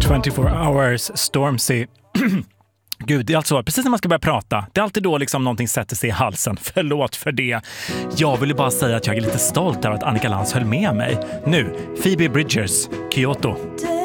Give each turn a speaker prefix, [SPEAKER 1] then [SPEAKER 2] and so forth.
[SPEAKER 1] 24 hours Stormzy. Gud, det är alltså precis när man ska börja prata. Det är alltid då liksom någonting sätter sig i halsen. Förlåt för det. Jag ville bara säga att jag är lite stolt över att Annika Lantz höll med mig. Nu, Phoebe Bridgers, Kyoto.